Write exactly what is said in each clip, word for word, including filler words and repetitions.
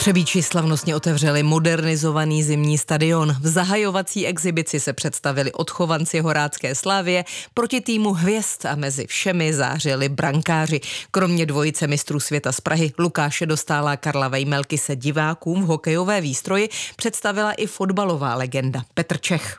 Třebíči slavnostně otevřeli modernizovaný zimní stadion. V zahajovací exibici se představili odchovanci Horácké Slavie proti týmu Hvězd a mezi všemi zářili brankáři. Kromě dvojice mistrů světa z Prahy Lukáše Dostála a Karla Vejmelky se divákům v hokejové výstroji představila i fotbalová legenda Petr Čech.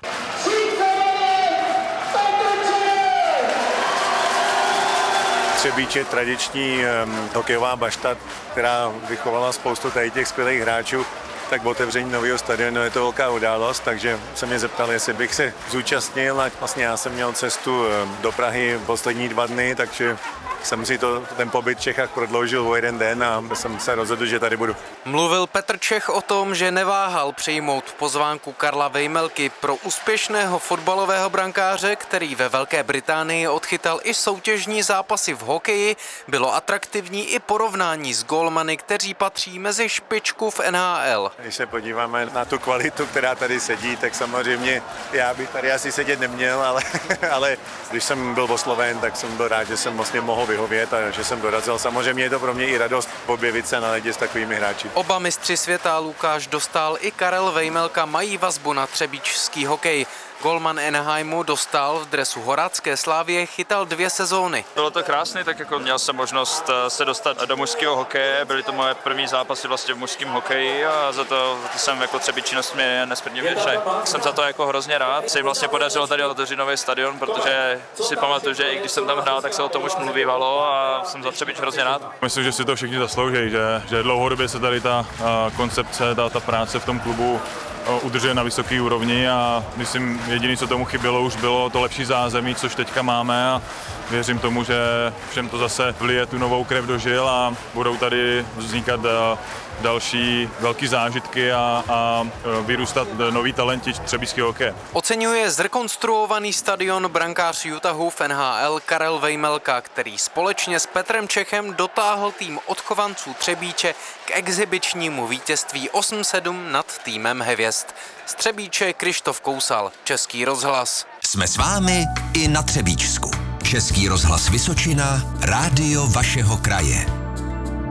Třebíč je tradiční um, hokejová bašta, která vychovala spoustu tady těch skvělých hráčů, tak otevření nového stadionu je to velká událost, takže se mě zeptal, jestli bych se zúčastnil, a vlastně já jsem měl cestu do Prahy poslední dva dny, takže jsem si to, ten pobyt v Čechách prodloužil o jeden den a jsem se rozhodl, že tady budu. Mluvil Petr Čech o tom, že neváhal přijmout pozvánku Karla Vejmelky pro úspěšného fotbalového brankáře, který ve Velké Británii odchytal i soutěžní zápasy v hokeji. Bylo atraktivní i porovnání s gólmany, kteří patří mezi špičku v N H L. Když se podíváme na tu kvalitu, která tady sedí, tak samozřejmě já bych tady asi sedět neměl, ale, ale když jsem byl osloven, tak jsem byl rád, že jsem vlastně mohl vyhovět a že jsem dorazil. Samozřejmě je to pro mě i radost objevit se na ledě s takovými hráči. Oba mistři světa Lukáš Dostál i Karel Vejmelka mají vazbu na třebíčský hokej. Golman Anaheimu Dostál v dresu Horácké Slávie chytal dvě sezóny. Bylo to krásné, tak jako měl jsem možnost se dostat do mužského hokeje, byly to moje první zápasy vlastně v mužském hokeji a za to, za to jsem jako třebíčnost mě nesmírně vděčný. Jsem za to jako hrozně rád. Se jim vlastně podařilo tady otevřít nový stadion, protože si pamatuju, že i když jsem tam hrál, tak se o tom už mluvívalo a jsem za Třebíč hrozně rád. Myslím, že si to všichni zaslouží, že, že dlouhodobě se tady ta koncepce, ta, ta práce v tom klubu udržuje na vysoké úrovni a myslím, jediné, co tomu chybělo, už bylo to lepší zázemí, což teďka máme a věřím tomu, že všem to zase vlije tu novou krev do žil a budou tady vznikat další velký zážitky a, a vyrůstat noví talenti třebíčského hokeje. Oceňuje zrekonstruovaný stadion brankář Utahu v N H L Karel Vejmelka, který společně s Petrem Čechem dotáhl tým odchovanců Třebíče k exibičnímu vítězství osm sedm nad týmem Hvězd. Z Třebíče Krištof Kousal, Český rozhlas. Jsme s vámi i na Třebíčsku. Český rozhlas Vysočina, rádio vašeho kraje.